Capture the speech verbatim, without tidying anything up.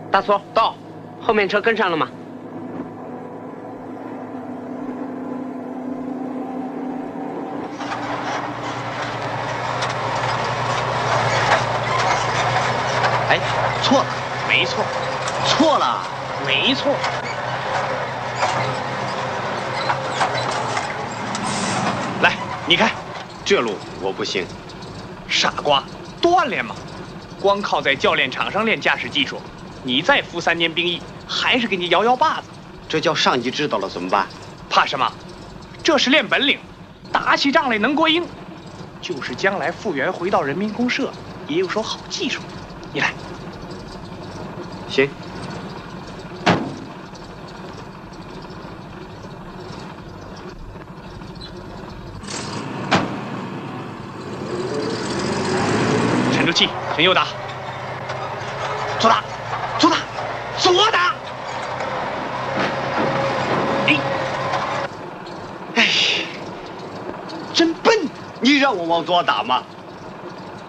大叔到，后面车跟上了吗？ 哎，错了， 没错， 错了， 没错。来，你看，这路我不行。傻瓜，锻炼嘛，光靠在教练场上练驾驶技术，你再服三年兵役，还是给你摇摇把子。 这叫上级知道了怎么办？ 怕什么？这是练本领，打起仗来能过硬。就是将来复员回到人民公社，也有手好技术。你来。 行。 沉住气，向右打。左打，左打，左打。哎， 哎，真笨！你让我往左打吗？